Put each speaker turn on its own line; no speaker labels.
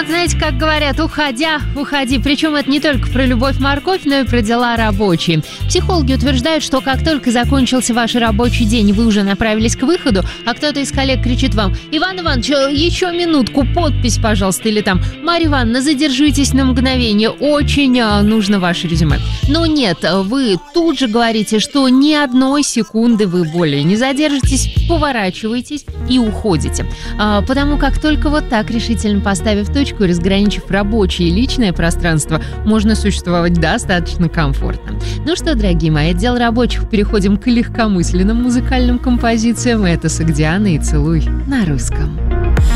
вот, знаете, как говорят, уходя, уходи. Причем это не только про любовь-морковь, но и про дела рабочие. Психологи утверждают, что как только закончился ваш рабочий день, и вы уже направились к выходу, а кто-то из коллег кричит вам: Иван Иванович, еще минутку, подпись, пожалуйста, или там: Марья Ивановна, задержитесь на мгновение, очень нужно ваше резюме. Но нет, вы тут же говорите, что ни одной секунды вы более не задержитесь, поворачиваетесь и уходите. Потому как только вот так, решительно поставив точку и разграничив рабочее и личное пространство, можно существовать достаточно комфортно. Ну что, дорогие мои, отдел рабочих, переходим к легкомысленным музыкальным композициям. Это «Согдиана» и «Целуй» на русском.